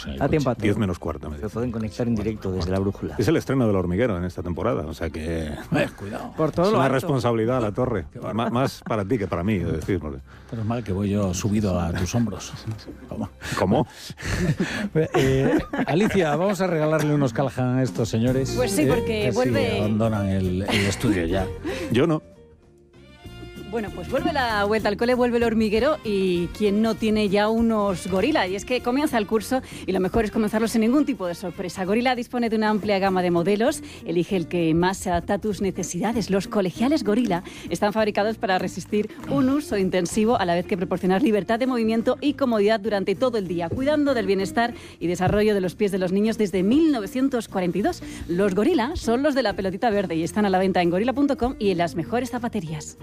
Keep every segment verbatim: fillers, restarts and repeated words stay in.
estamos en el A tiempo a coche. todo. diez menos cuarto. Me Se dice. pueden conectar en directo desde la brújula. Es el estreno del Hormiguero en esta temporada, o sea que Eh, cuidado. Por todo es lo una alto. responsabilidad a la torre. Má- Más para ti que para mí, es decir. porque- Pero es mal que voy yo subido a tus hombros. ¿Cómo? ¿Cómo? Eh, Alicia, vamos a regalarle unos Callahan a estos señores. Pues sí, eh, porque que sí, vuelve- abandonan el, el estudio ya. Yo no. Bueno, pues vuelve la vuelta al cole, vuelve el hormiguero y quien no tiene ya unos Gorila. Y es que comienza el curso y lo mejor es comenzarlo sin ningún tipo de sorpresa. Gorila dispone de una amplia gama de modelos, elige el que más se adapta a tus necesidades. Los colegiales Gorila están fabricados para resistir un uso intensivo a la vez que proporcionar libertad de movimiento y comodidad durante todo el día, cuidando del bienestar y desarrollo de los pies de los niños desde mil novecientos cuarenta y dos. Los Gorila son los de la pelotita verde y están a la venta en gorila punto com y en las mejores zapaterías.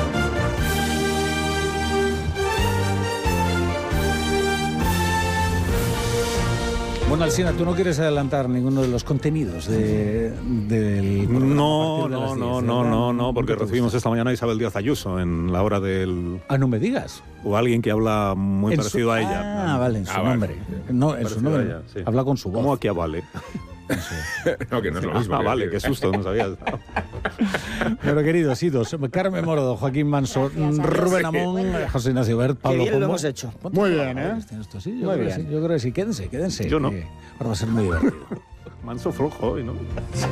Bueno, Alsina, ¿tú no quieres adelantar ninguno de los contenidos de, del programa a No, partir de las no, diez, no, ¿verdad? no, no, no, porque ¿Qué te recibimos gusta? esta mañana a Isabel Díaz Ayuso en la hora del... Ah, no me digas. O alguien que habla muy En parecido su- a ella. Ah, vale, en su Ah, vale. nombre. No, en su Parecido nombre. a ella, sí. Habla con su voz. ¿Cómo aquí a Vale? No, que no es lo mismo. Ah, que vale, decir. qué susto, no sabías. Pero queridos, idos, Carmen Morodo, Joaquín Manso, Rubén Amón, José Ignacio Bert, Pablo bien lo Pombo. hemos hecho. Ponte Muy a bien, trabajar, ¿eh? este, esto sí, yo Muy creo que bien. sí, yo creo que sí. Quédense, quédense. Yo no. que Ahora va a ser muy divertido. Manso flojo hoy, ¿no?